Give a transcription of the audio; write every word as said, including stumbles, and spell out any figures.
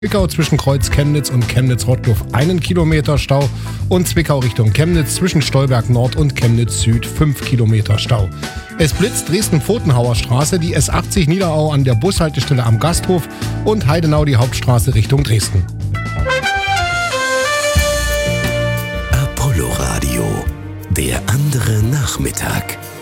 Zwickau zwischen Kreuz Chemnitz und Chemnitz-Rottluff einen Kilometer Stau und Zwickau Richtung Chemnitz zwischen Stolberg Nord und Chemnitz Süd fünf Kilometer Stau. Es blitzt Dresden-Pfotenhauer Straße, die S achtzig Niederau an der Bushaltestelle am Gasthof und Heidenau die Hauptstraße Richtung Dresden. Apollo Radio, der andere Nachmittag.